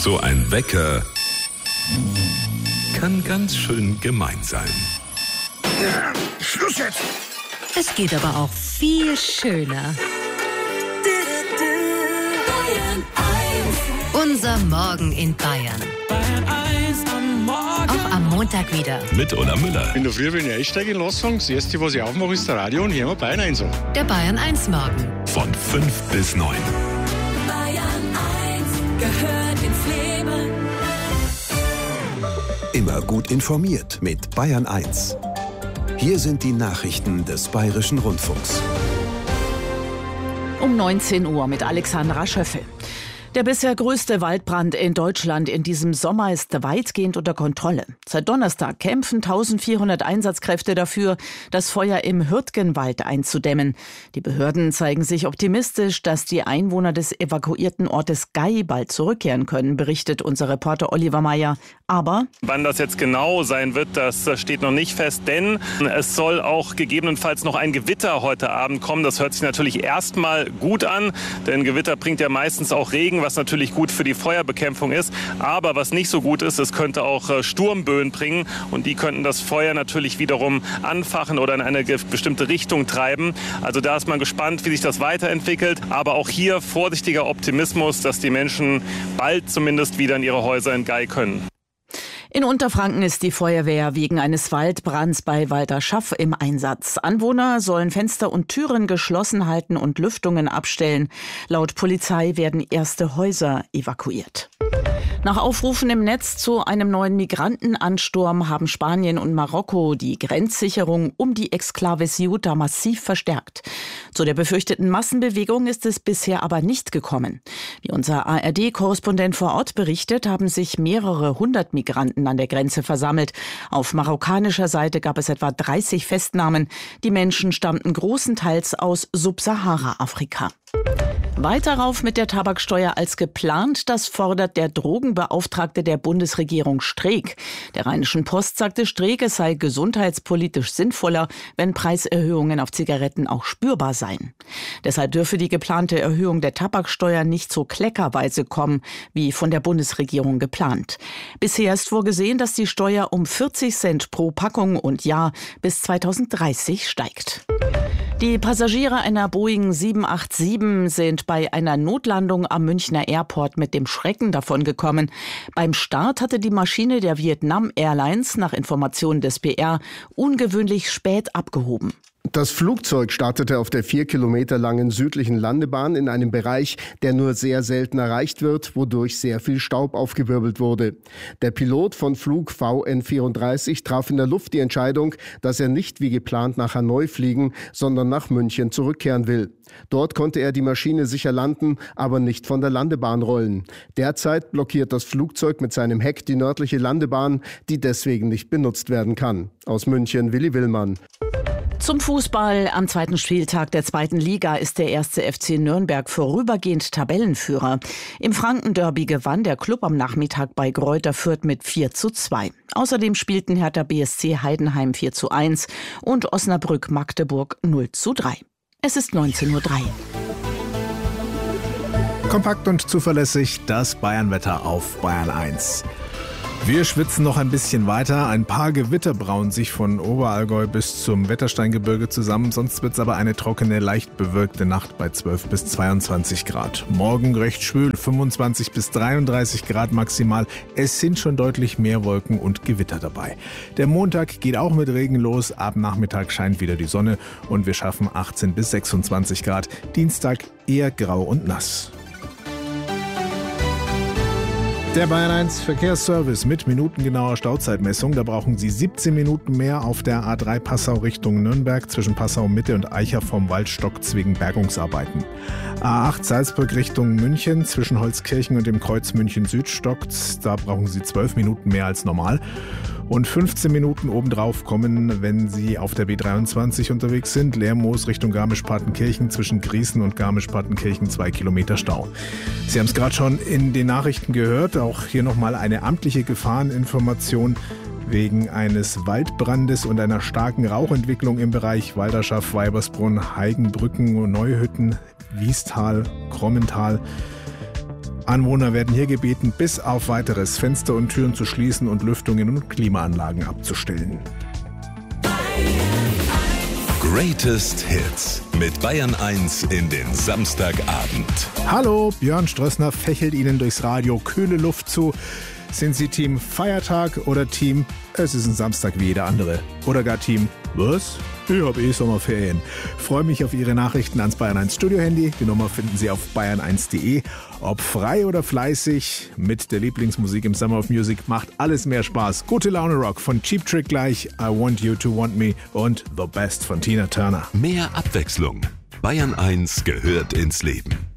So ein Wecker kann ganz schön gemein sein. Schluss jetzt! Es geht aber auch viel schöner. Unser Morgen in Bayern. Auch am Montag wieder. Mit Ola Müller. In der Früh, wenn ich einsteige in Lassung, das Erste, was ich aufmache, ist der Radio und hören wir Bayern 1 an. Der Bayern 1 Morgen. Von 5 bis 9. Bayern 1 gehört ins Leben. Immer gut informiert mit Bayern 1. Hier sind die Nachrichten des Bayerischen Rundfunks. Um 19 Uhr mit Alexandra Schöffel. Der bisher größte Waldbrand in Deutschland in diesem Sommer ist weitgehend unter Kontrolle. Seit Donnerstag kämpfen 1400 Einsatzkräfte dafür, das Feuer im Hürtgenwald einzudämmen. Die Behörden zeigen sich optimistisch, dass die Einwohner des evakuierten Ortes Gay bald zurückkehren können, berichtet unser Reporter Oliver Meyer. Aber wann das jetzt genau sein wird, das steht noch nicht fest, denn es soll auch gegebenenfalls noch ein Gewitter heute Abend kommen. Das hört sich natürlich erstmal gut an, denn Gewitter bringt ja meistens auch Regen, was natürlich gut für die Feuerbekämpfung ist. Aber was nicht so gut ist, es könnte auch Sturmböen bringen und die könnten das Feuer natürlich wiederum anfachen oder in eine bestimmte Richtung treiben. Also da ist man gespannt, wie sich das weiterentwickelt. Aber auch hier vorsichtiger Optimismus, dass die Menschen bald zumindest wieder in ihre Häuser in Gay können. in Unterfranken ist die Feuerwehr wegen eines Waldbrands bei Walterschaff im Einsatz. Anwohner sollen Fenster und Türen geschlossen halten und Lüftungen abstellen. Laut Polizei werden erste Häuser evakuiert. Nach Aufrufen im Netz zu einem neuen Migrantenansturm haben Spanien und Marokko die Grenzsicherung um die Exklave Ceuta massiv verstärkt. Zu der befürchteten Massenbewegung ist es bisher aber nicht gekommen. Wie unser ARD-Korrespondent vor Ort berichtet, haben sich mehrere hundert Migranten an der Grenze versammelt. Auf marokkanischer Seite gab es etwa 30 Festnahmen. Die Menschen stammten großenteils aus Subsahara-Afrika. Weiter rauf mit der Tabaksteuer als geplant, das fordert der Drogenbeauftragte der Bundesregierung Streeck. Der Rheinischen Post sagte Streeck, es sei gesundheitspolitisch sinnvoller, wenn Preiserhöhungen auf Zigaretten auch spürbar seien. Deshalb dürfe die geplante Erhöhung der Tabaksteuer nicht so kleckerweise kommen, wie von der Bundesregierung geplant. Bisher ist vorgesehen, dass die Steuer um 40 Cent pro Packung und Jahr bis 2030 steigt. Die Passagiere einer Boeing 787 sind bei einer Notlandung am Münchner Airport mit dem Schrecken davongekommen. Beim Start hatte die Maschine der Vietnam Airlines nach Informationen des PR ungewöhnlich spät abgehoben. Das Flugzeug startete auf der 4 Kilometer langen südlichen Landebahn in einem Bereich, der nur sehr selten erreicht wird, wodurch sehr viel Staub aufgewirbelt wurde. Der Pilot von Flug VN34 traf in der Luft die Entscheidung, dass er nicht wie geplant nach Hanoi fliegen, sondern nach München zurückkehren will. Dort konnte er die Maschine sicher landen, aber nicht von der Landebahn rollen. Derzeit blockiert das Flugzeug mit seinem Heck die nördliche Landebahn, die deswegen nicht benutzt werden kann. Aus München, Willi Willmann. Zum Fußball. Am zweiten Spieltag der zweiten Liga ist der 1. FC Nürnberg vorübergehend Tabellenführer. Im Franken-Derby gewann der Klub am Nachmittag bei Greuther Fürth mit 4:2. Außerdem spielten Hertha BSC Heidenheim 4:1 und Osnabrück Magdeburg 0:3. Es ist 19:03 Uhr. Kompakt und zuverlässig das Bayernwetter auf Bayern 1. Wir schwitzen noch ein bisschen weiter. Ein paar Gewitter brauen sich von Oberallgäu bis zum Wettersteingebirge zusammen. Sonst wird es aber eine trockene, leicht bewölkte Nacht bei 12 bis 22 Grad. Morgen recht schwül, 25 bis 33 Grad maximal. Es sind schon deutlich mehr Wolken und Gewitter dabei. Der Montag geht auch mit Regen los. Ab Nachmittag scheint wieder die Sonne und wir schaffen 18 bis 26 Grad. Dienstag eher grau und nass. Der Bayern 1 Verkehrsservice mit minutengenauer Stauzeitmessung. Da brauchen Sie 17 Minuten mehr auf der A3 Passau Richtung Nürnberg zwischen Passau Mitte und Eicher vom Waldstock wegen Bergungsarbeiten. A8 Salzburg Richtung München zwischen Holzkirchen und dem Kreuz München Süd stockt. Da brauchen Sie 12 Minuten mehr als normal. Und 15 Minuten obendrauf kommen, wenn Sie auf der B23 unterwegs sind. Lermoos Richtung Garmisch-Partenkirchen zwischen Griesen und Garmisch-Partenkirchen 2 Kilometer Stau. Sie haben es gerade schon in den Nachrichten gehört. Auch hier nochmal eine amtliche Gefahreninformation wegen eines Waldbrandes und einer starken Rauchentwicklung im Bereich Walderschaff, Weibersbrunn, Heigenbrücken, Neuhütten, Wiestal, Krommental. Anwohner werden hier gebeten, bis auf weiteres Fenster und Türen zu schließen und Lüftungen und Klimaanlagen abzustellen. Greatest Hits mit Bayern 1 in den Samstagabend. Hallo, Björn Strössner fächelt Ihnen durchs Radio kühle Luft zu. Sind Sie Team Feiertag oder Team es ist ein Samstag wie jeder andere? Oder gar Team was? Ich hab Sommerferien. Freue mich auf Ihre Nachrichten ans Bayern 1 Studio-Handy. Die Nummer finden Sie auf bayern1.de. Ob frei oder fleißig, mit der Lieblingsmusik im Summer of Music macht alles mehr Spaß. Gute Laune Rock von Cheap Trick gleich, I Want You to Want Me und The Best von Tina Turner. Mehr Abwechslung. Bayern 1 gehört ins Leben.